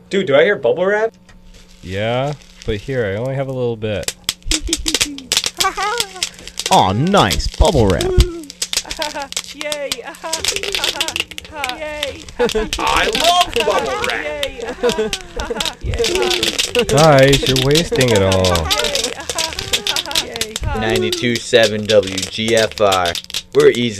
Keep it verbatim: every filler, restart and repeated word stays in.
Dude, do I hear bubble wrap? Yeah, but here, I only have a little bit. Aw, nice. Bubble wrap. Yay! Yay! I love bubble wrap! Guys, you're wasting it all. ninety-two point seven W G F R. We're easy.